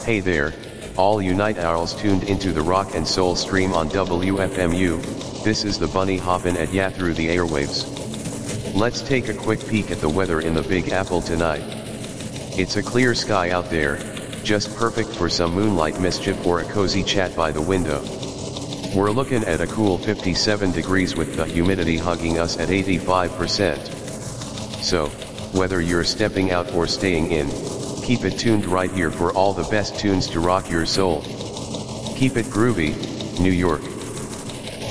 Hey there, all you night owls tuned into the rock and soul stream on WFMU, this is the bunny hoppin' at ya through the airwaves. Let's take a quick peek at the weather in the Big Apple tonight. It's a clear sky out there, just perfect for some moonlight mischief or a cozy chat by the window. We're looking at a cool 57 degrees with the humidity hugging us at 85%. So, whether you're stepping out or staying in, keep it tuned right here for all the best tunes to rock your soul. Keep it groovy, New York.